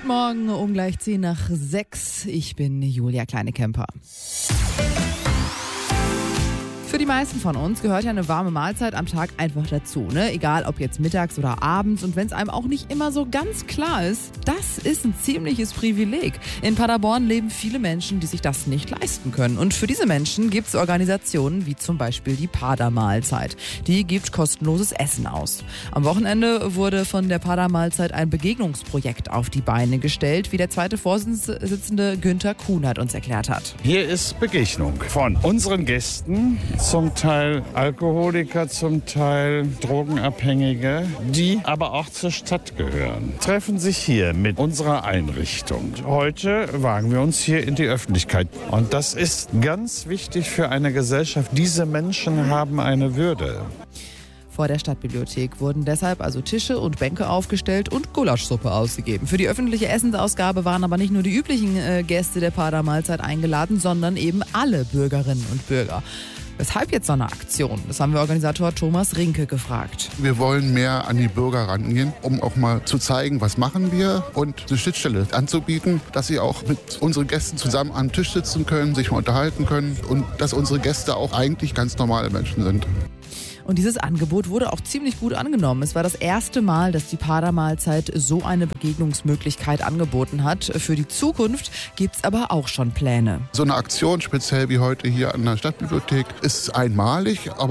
Guten Morgen, um gleich 10:06. Ich bin Julia Kleine-Kemper. Für die meisten von uns gehört ja eine warme Mahlzeit am Tag einfach dazu, ne? Egal ob jetzt mittags oder abends, und wenn es einem auch nicht immer so ganz klar ist, das ist ein ziemliches Privileg. In Paderborn leben viele Menschen, die sich das nicht leisten können, und für diese Menschen gibt es Organisationen wie zum Beispiel die Pader-Mahlzeit. Die gibt kostenloses Essen aus. Am Wochenende wurde von der Pader-Mahlzeit ein Begegnungsprojekt auf die Beine gestellt, wie der zweite Vorsitzende Günther Kuhnert uns erklärt hat. Hier ist Begegnung von unseren Gästen, zum Teil Alkoholiker, zum Teil Drogenabhängige, die aber auch zur Stadt gehören. Treffen sich hier mit unserer Einrichtung. Heute wagen wir uns hier in die Öffentlichkeit. Und das ist ganz wichtig für eine Gesellschaft. Diese Menschen haben eine Würde. Vor der Stadtbibliothek wurden deshalb also Tische und Bänke aufgestellt und Gulaschsuppe ausgegeben. Für die öffentliche Essensausgabe waren aber nicht nur die üblichen Gäste der Pader-Mahlzeit eingeladen, sondern eben alle Bürgerinnen und Bürger. Weshalb jetzt so eine Aktion? Das haben wir Organisator Thomas Rinke gefragt. Wir wollen mehr an die Bürger rangehen, um auch mal zu zeigen, was machen wir und eine Schnittstelle anzubieten, dass sie auch mit unseren Gästen zusammen am Tisch sitzen können, sich mal unterhalten können und dass unsere Gäste auch eigentlich ganz normale Menschen sind. Und dieses Angebot wurde auch ziemlich gut angenommen. Es war das erste Mal, dass die Pader-Mahlzeit so eine Begegnungsmöglichkeit angeboten hat. Für die Zukunft gibt es aber auch schon Pläne. So eine Aktion, speziell wie heute hier an der Stadtbibliothek, ist einmalig, aber